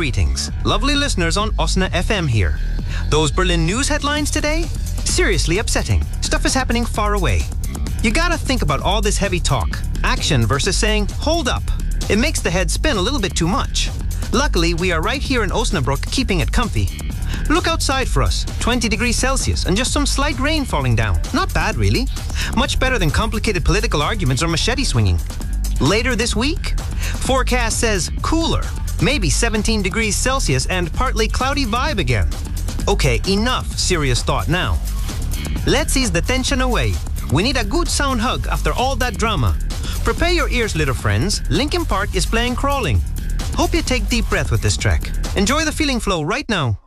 greetings. Lovely listeners on Osna FM here. Those Berlin news headlines today? Seriously upsetting. Stuff is happening far away. You gotta think about all this heavy talk. Action versus saying, hold up. It makes the head spin a little bit too much. Luckily, we are right here in Osnabrück keeping it comfy. Look outside for us, 20 degrees Celsius and just some slight rain falling down. Not bad, really. Much better than complicated political arguments or machete swinging. Later this week, forecast says cooler, maybe 17 degrees Celsius and partly cloudy vibe again. Okay, enough serious thought now. Let's ease the tension away. We need a good sound hug after all that drama. Prepare your ears, little friends. Linkin Park is playing Crawling. Hope you take deep breath with this track. Enjoy the feeling flow right now.